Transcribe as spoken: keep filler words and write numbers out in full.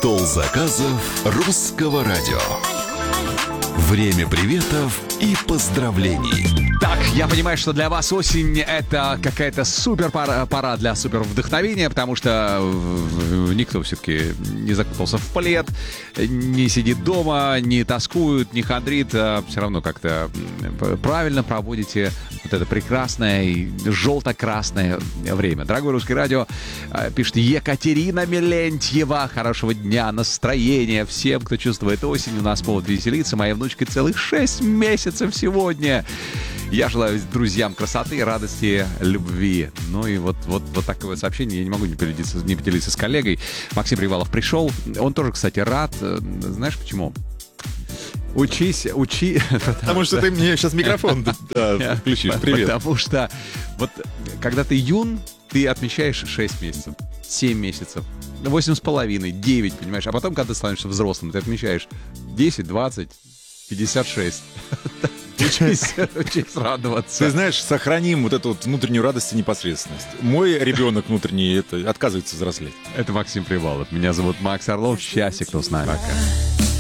Стол заказов русского радио. Время приветов и поздравлений. Так, я понимаю, что для вас осень — это какая-то супер пора, пора для супер вдохновения, потому что никто все-таки не закутался в плед, не сидит дома, не тоскует, не хандрит, а все равно как-то правильно проводите вот это прекрасное и желто-красное время. Дорогое русское радио, пишет Екатерина Мелентьева. Хорошего дня, настроения всем, кто чувствует осень. У нас повод веселиться. Моя внучка целых шесть месяцев сегодня. Я желаю друзьям красоты, радости, любви. Ну и вот, вот, вот такое сообщение. Я не могу не поделиться, не поделиться с коллегой. Максим Привалов пришел. Он тоже, кстати, рад. Знаешь почему? Учись, учи. Потому что ты мне сейчас микрофон включишь. Привет. Потому что вот когда ты юн, ты отмечаешь шесть месяцев, семь месяцев, восемь с половиной, девять, понимаешь? А потом, когда ты становишься взрослым, ты отмечаешь десять, двадцать, пятьдесят шесть. Учись, учись радоваться. Ты знаешь, сохраним вот эту вот внутреннюю радость и непосредственность. Мой ребенок внутренний это, отказывается взрослеть. Это Максим Привалов. Меня зовут Макс Орлов. Счастье, кто с нами. Пока.